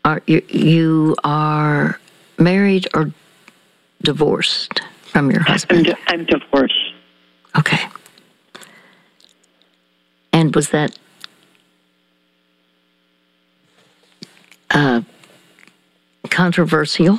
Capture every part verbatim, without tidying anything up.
are you, you are married or divorced from your husband? I'm, di- I'm divorced. Okay. And was that uh, controversial?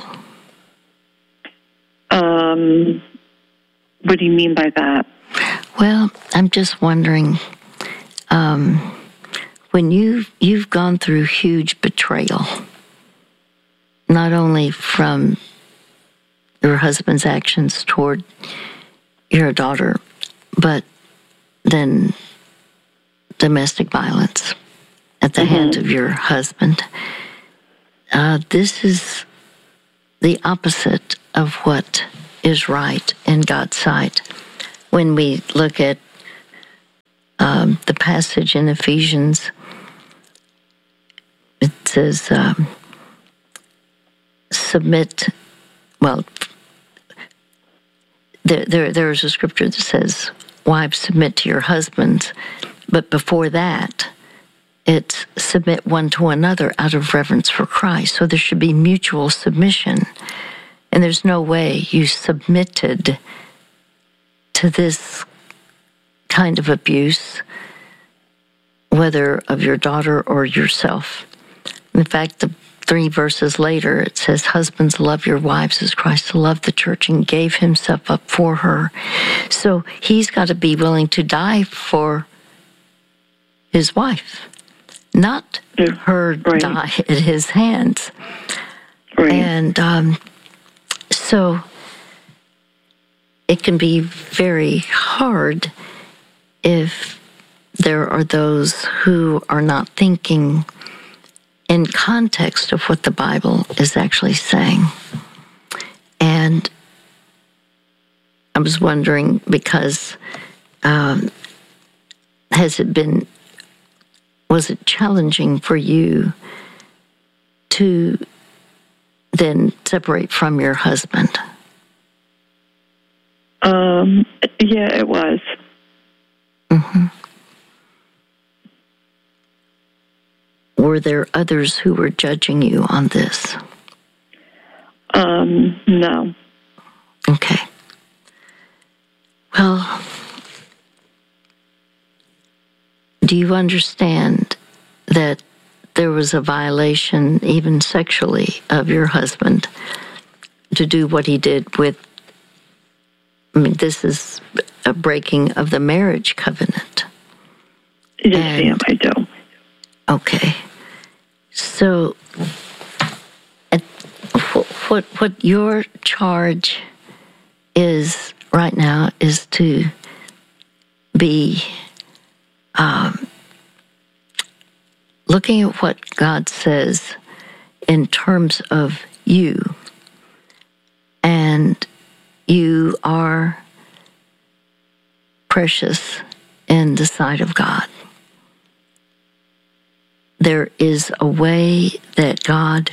Um, what do you mean by that? Well, I'm just wondering, um, when you you've gone through huge betrayal, not only from your husband's actions toward your daughter, but then domestic violence at the mm-hmm. hands of your husband. Uh, this is the opposite of what is right in God's sight. When we look at um, the passage in Ephesians, it says, um, submit, well, there, there there is a scripture that says, wives, submit to your husbands. But before that, it's submit one to another out of reverence for Christ. So there should be mutual submission. And there's no way you submitted to this kind of abuse, whether of your daughter or yourself. In fact, the three verses later, it says, husbands, love your wives as Christ loved the church and gave himself up for her. So he's got to be willing to die for his wife, not yeah, her right. die at his hands. Right. And um, so it can be very hard if there are those who are not thinking in context of what the Bible is actually saying. And I was wondering, because um, has it been, was it challenging for you to then separate from your husband? Um, yeah, it was. Mm-hmm. Were there others who were judging you on this? Um, no. Okay. Well, do you understand that there was a violation, even sexually, of your husband to do what he did with, I mean, this is a breaking of the marriage covenant. Yes, ma'am, I do. Okay. So, at, what what your charge is right now is to be um, looking at what God says in terms of you, and you are precious in the sight of God. There is a way that God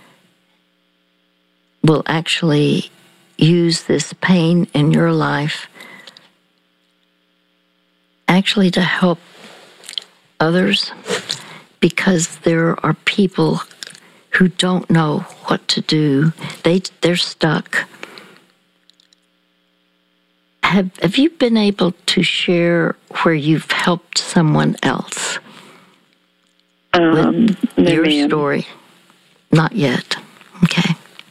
will actually use this pain in your life actually to help others, because there are people who don't know what to do. They, they're stuck. Have, have you been able to share where you've helped someone else? Um, with your ma'am. story? Not yet. Okay.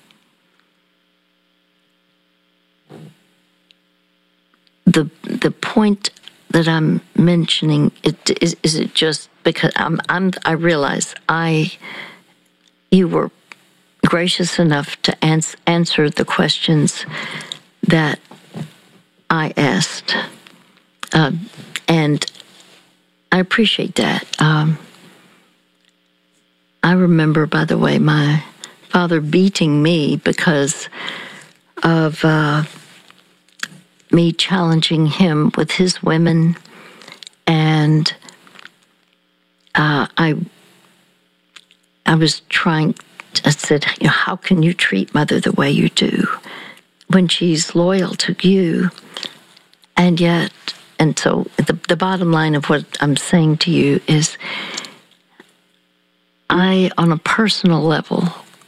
The the point that I'm mentioning, it is is it just because I'm I'm I realize I you were gracious enough to ans- answer the questions that I asked, uh, and I appreciate that. Um, I remember, by the way, my father beating me because of uh, me challenging him with his women, and uh, I I was trying, I said, you know, how can you treat Mother the way you do when she's loyal to you? And yet, and so the, the bottom line of what I'm saying to you is, I, on a personal level,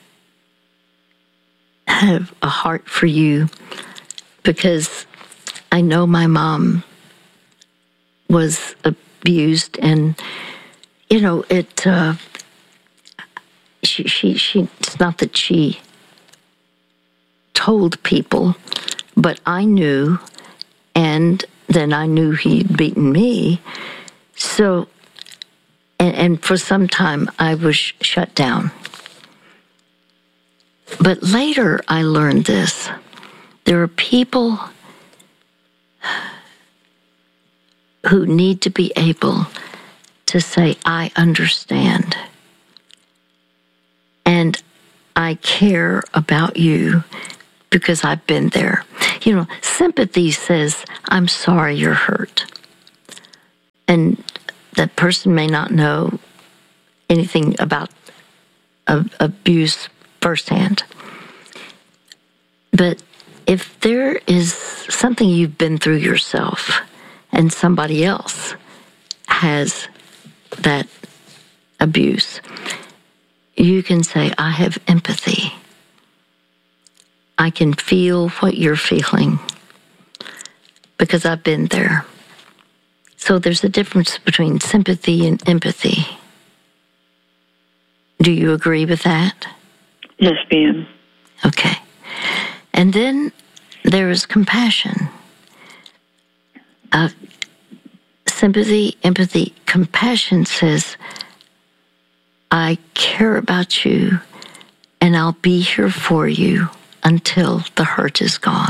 have a heart for you because I know my mom was abused, and you know it. Uh, she, she, she. It's not that she told people, but I knew, and then I knew he'd beaten me. So, and, and for some time I was sh- shut down. But later I learned this. There are people who need to be able to say, I understand. And I care about you because I've been there. You know, sympathy says, I'm sorry you're hurt. And that person may not know anything about ab- abuse firsthand. But if there is something you've been through yourself and somebody else has that abuse, you can say, I have empathy. I can feel what you're feeling because I've been there. So there's a difference between sympathy and empathy. Do you agree with that? Yes, ma'am. Okay. And then there is compassion. Uh, sympathy, empathy, compassion says, I care about you and I'll be here for you until the hurt is gone.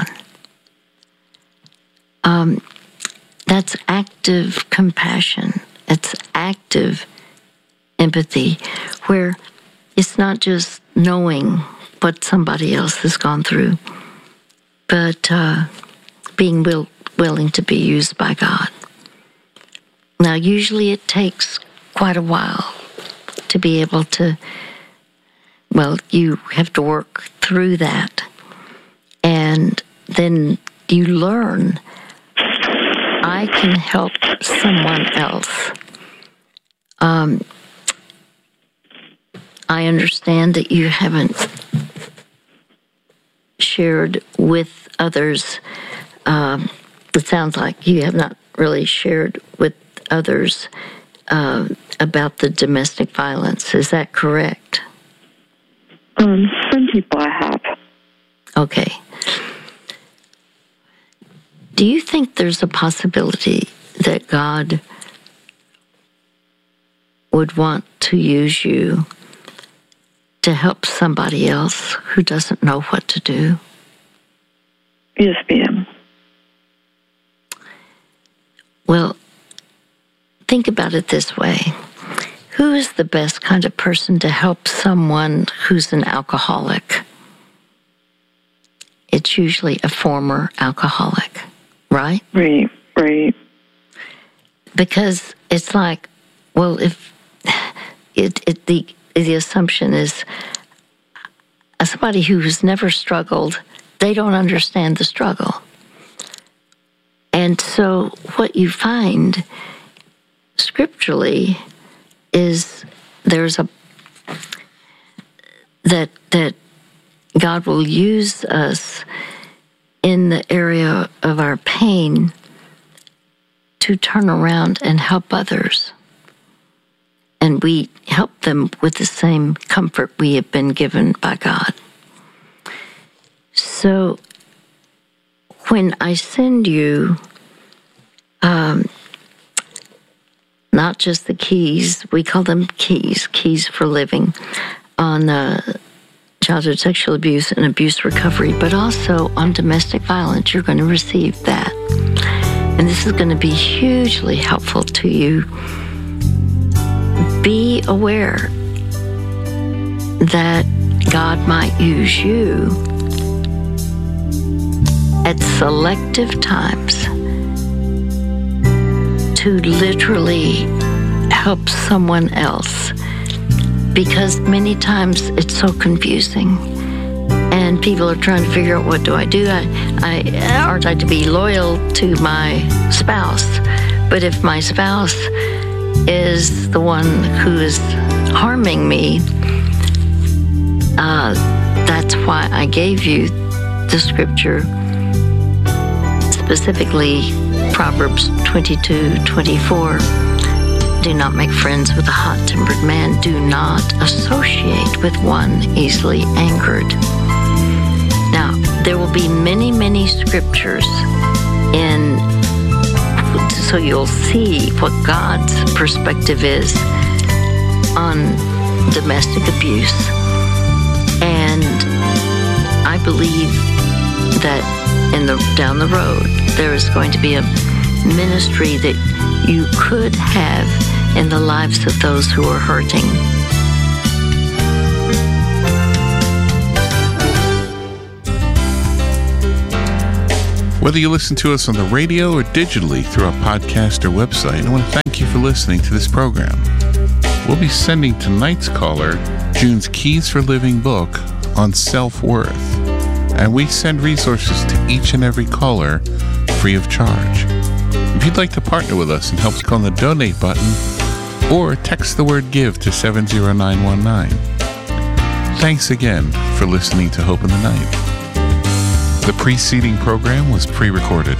Um, that's active compassion. It's active empathy, where it's not just knowing what somebody else has gone through, but uh, being will, willing to be used by God. Now, usually it takes quite a while to be able to, well, you have to work through that. And then you learn, I can help someone else. Um, I understand that you haven't shared with others. Um, it sounds like you have not really shared with others uh, about the domestic violence. Is that correct? Um, some people I have. Okay. Do you think there's a possibility that God would want to use you to help somebody else who doesn't know what to do? Yes, ma'am. Well, think about it this way. Who is the best kind of person to help someone who's an alcoholic? It's usually a former alcoholic, right? Right, right. Because it's like, well, if it, it the the assumption is somebody who's never struggled, they don't understand the struggle. And so what you find scripturally is there's a that that God will use us in the area of our pain to turn around and help others. And we help them with the same comfort we have been given by God. So when I send you um, not just the keys, we call them keys, keys for living, on uh, childhood sexual abuse and abuse recovery, but also on domestic violence, you're going to receive that. And this is going to be hugely helpful to you. Be aware that God might use you at selective times to literally help someone else, because many times it's so confusing and people are trying to figure out, what do I do? I, I aren't I to be loyal to my spouse? But if my spouse is the one who is harming me. Uh, that's why I gave you the scripture, specifically Proverbs twenty-two twenty-four. Do not make friends with a hot-tempered man. Do not associate with one easily angered. Now, there will be many, many scriptures in, so you'll see what God's perspective is on domestic abuse. And I believe that in the down the road, there is going to be a ministry that you could have in the lives of those who are hurting. Whether you listen to us on the radio or digitally through our podcast or website, I want to thank you for listening to this program. We'll be sending tonight's caller June's Keys for Living book on self-worth, and we send resources to each and every caller free of charge. If you'd like to partner with us and help us, click on the donate button or text the word give to seven zero nine one nine. Thanks again for listening to Hope in the Night. The preceding program was pre-recorded.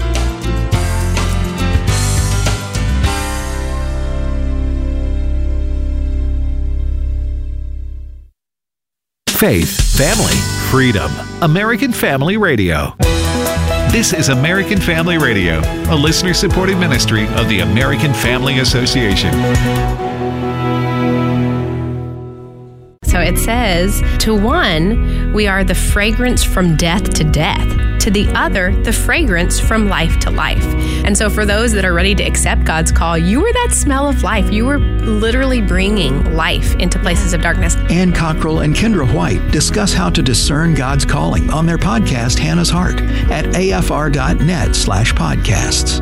Faith, family, freedom. American Family Radio. This is American Family Radio, a listener-supported ministry of the American Family Association. So it says, to one, we are the fragrance from death to death. To the other, the fragrance from life to life. And so for those that are ready to accept God's call, you were that smell of life. You were literally bringing life into places of darkness. Ann Cockrell and Kendra White discuss how to discern God's calling on their podcast, Hannah's Heart, at afr.net slash podcasts.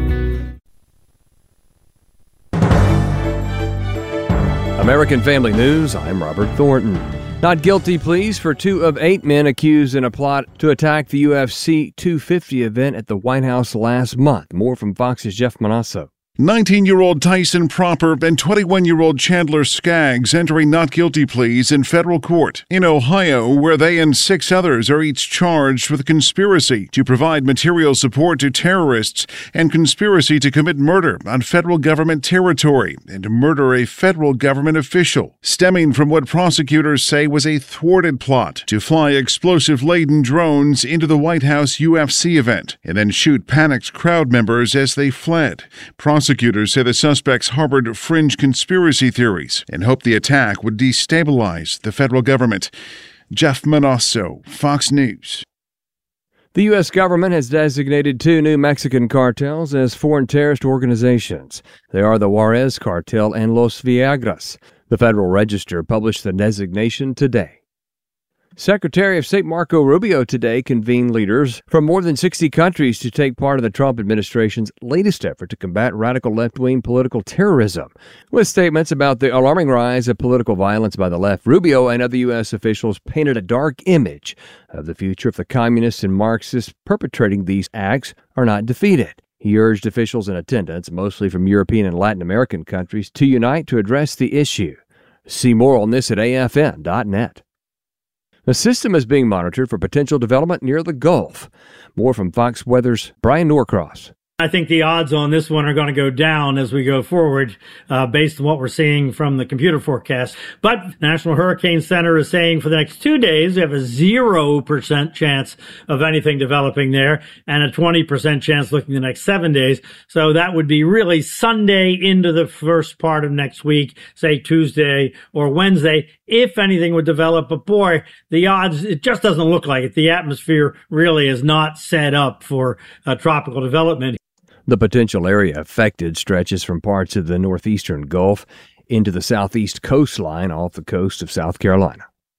American Family News, I'm Robert Thornton. Not guilty pleas for two of eight men accused in a plot to attack the U F C two fifty event at the White House last month. More from Fox's Jeff Manasso. nineteen-year-old Tyson Proper and twenty-one-year-old Chandler Skaggs entering not guilty pleas in federal court in Ohio, where they and six others are each charged with conspiracy to provide material support to terrorists and conspiracy to commit murder on federal government territory and to murder a federal government official, stemming from what prosecutors say was a thwarted plot to fly explosive-laden drones into the White House U F C event and then shoot panicked crowd members as they fled. Prosecutors say the suspects harbored fringe conspiracy theories and hoped the attack would destabilize the federal government. Jeff Manasso, Fox News. The U S government has designated two new Mexican cartels as foreign terrorist organizations. They are the Juarez Cartel and Los Viagras. The Federal Register published the designation today. Secretary of State Marco Rubio today convened leaders from more than sixty countries to take part in the Trump administration's latest effort to combat radical left-wing political terrorism. With statements about the alarming rise of political violence by the left, Rubio and other U S officials painted a dark image of the future if the communists and Marxists perpetrating these acts are not defeated. He urged officials in attendance, mostly from European and Latin American countries, to unite to address the issue. See more on this at A F N dot net. The system is being monitored for potential development near the Gulf. More from Fox Weather's Brian Norcross. I think the odds on this one are going to go down as we go forward, uh, based on what we're seeing from the computer forecast. But National Hurricane Center is saying for the next two days, we have a zero percent chance of anything developing there and a twenty percent chance looking the next seven days. So that would be really Sunday into the first part of next week, say Tuesday or Wednesday, if anything would develop. But boy, the odds, it just doesn't look like it. The atmosphere really is not set up for uh, tropical development. The potential area affected stretches from parts of the northeastern Gulf into the southeast coastline off the coast of South Carolina.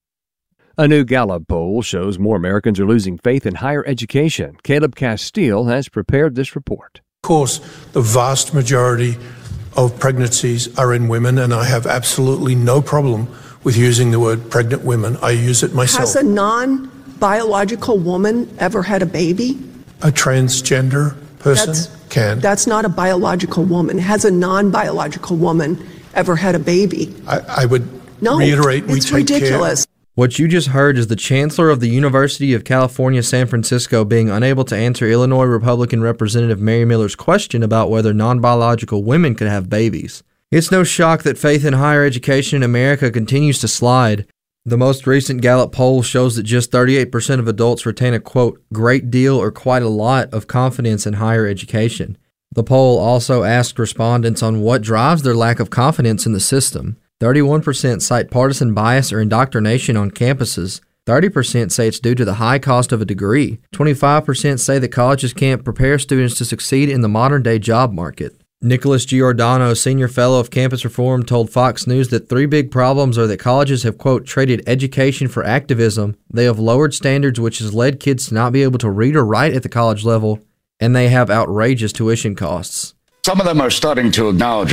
A new Gallup poll shows more Americans are losing faith in higher education. Caleb Castile has prepared this report. Of course, the vast majority of pregnancies are in women, and I have absolutely no problem with using the word pregnant women. I use it myself. Has a non-biological woman ever had a baby? A transgender person That's, can. That's not a biological woman. Has a non-biological woman ever had a baby? I, I would No, reiterate we it's take ridiculous. care. What you just heard is the Chancellor of the University of California, San Francisco, being unable to answer Illinois Republican Representative Mary Miller's question about whether non-biological women could have babies. It's no shock that faith in higher education in America continues to slide. The most recent Gallup poll shows that just thirty-eight percent of adults retain a, quote, great deal or quite a lot of confidence in higher education. The poll also asked respondents on what drives their lack of confidence in the system. thirty-one percent cite partisan bias or indoctrination on campuses. thirty percent say it's due to the high cost of a degree. twenty-five percent say that colleges can't prepare students to succeed in the modern-day job market. Nicholas Giordano, senior fellow of Campus Reform, told Fox News that three big problems are that colleges have, quote, traded education for activism, they have lowered standards which has led kids to not be able to read or write at the college level, and they have outrageous tuition costs. Some of them are starting to acknowledge